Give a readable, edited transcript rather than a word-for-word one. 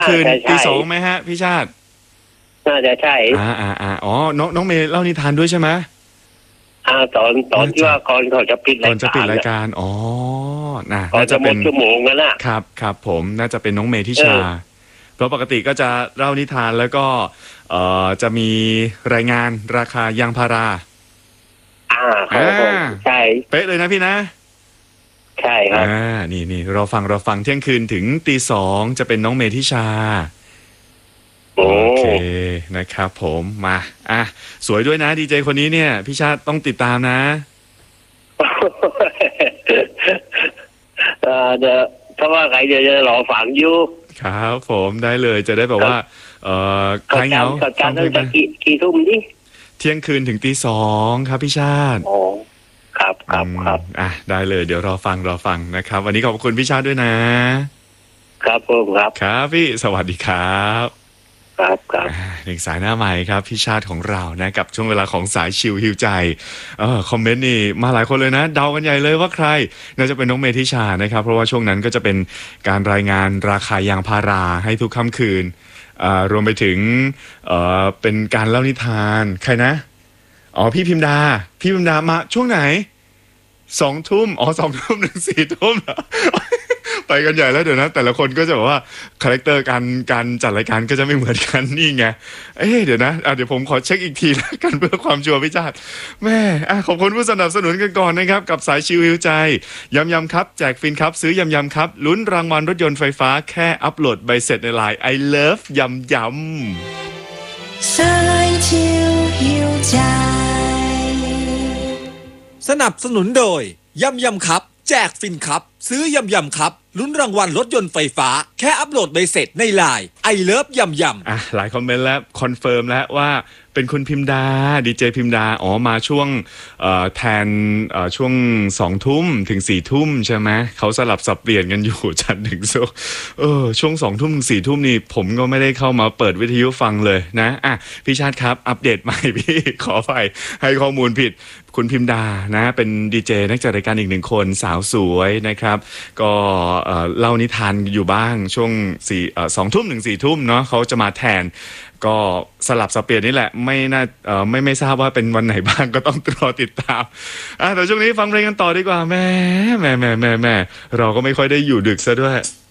คืนตีใช่ 2ไหมฮะพี่ชาติน่าจะใช่อ๋อน้องเมย์เล่านิทานด้วยใช่ไหมตอนที่ว่าก่อนเขาจะปิดก่อนจะปิดรายรายการการอ๋อก่อนน่าจะเป็นจะหมดชั่วโมงนั่นน่ะครับผมน่าจะเป็นน้องเมย์ทิชาเพราะปกติก็จะเล่านิทานแล้วก็จะมีรายงานราคายางพาราใช่เป๊ะเลยนะพี่นะใช่ครับนี่เราฟังเที่ยงคืนถึงตี 2จะเป็นน้องเมย์ทิชาโอเคนะครับผมมาสวยด้วยนะดีเจคนนี้เนี่ยพี่ชาติต้องติดตามนะเพราะว่าใครจะรอฝังอยู่ครับผมได้เลยจะได้แบบว่าคลายเหงาฟังเพลงกี่ทุ่มดิเที่ยงคืนถึงตี 2ครับพี่ชาติครับได้เลยเดี๋ยวรอฟังนะครับวันนี้ขอบคุณพี่ชาติด้วยนะครับผมครับพี่สวัสดีครับครับหนึ่งสายหน้าใหม่ครับพี่ชาติของเรานะกับช่วงเวลาของสายชิลฮิวใจคอมเมนต์นี่มาหลายคนเลยนะเดากันใหญ่เลยว่าใครน่าจะเป็นน้องเมธิชานะครับเพราะว่าช่วงนั้นก็จะเป็นการรายงานราคายางพาราให้ทุกค่ำคืนรวมไปถึงเป็นการเล่านิทานใครนะพี่พิมดามาช่วงไหน2 ทุ่ม2 ทุ่มถึง4 ทุ่มไปกันใหญ่แล้วเดี๋ยวนะแต่ละคนก็จะบอกว่าคาแรคเตอร์การจัดรายการก็จะไม่เหมือนกันนี่ไงเดี๋ยวนะเดี๋ยวผมขอเช็คอีกทีแล้วกันเพื่อความชัวร์พี่ชาติแม่ขอบคุณผู้สนับสนุนกันก่อนนะครับกับสายชิวฮิวใจยำครับแจกฟินครับซื้อยำครับลุ้นรางวัลรถยนต์ไฟฟ้าแค่อัปโหลดใบเสร็จในไลน์ I love ยำสายชิวฮิวใจสนับสนุนโดยยำครับแจกฟินครับซื้อยำครับลุ้นรางวัลรถยนต์ไฟฟ้าแค่อัปโหลดใบเสร็จในไลน์ไอเลิฟยำหลายคอมเมนต์แล้วคอนเฟิร์มแล้วว่าเป็นคุณพิมดาดีเจพิมดามาช่วงแทนช่วง2 ทุ่มถึง4 ทุ่มใช่ไหมเขาสลับสับเปลี่ยนกันอยู่จันทร์ถึงศุกร์ช่วง2 ทุ่มถึง4 ทุ่มนี่ผมก็ไม่ได้เข้ามาเปิดวิทยุฟังเลยนะพี่ชาติครับอัปเดตใหม่พี่ขอไปให้ข้อมูลผิดคุณพิมดานะเป็นดีเจนักจัดรายการอีก1 คนสาวสวยนะครับก็เล่านิทานอยู่บ้างช่วง2 ทุ่มถึง4 ทุ่มเนาะเขาจะมาแทนก็สลับสับเปลี่ยนนี่แหละไม่ทราบว่าเป็นวันไหนบ้างก็ต้องรอติดตามแต่ช่วงนี้ฟังเพลงกันต่อดีกว่าแม่เราก็ไม่ค่อยได้อยู่ดึกซะด้วย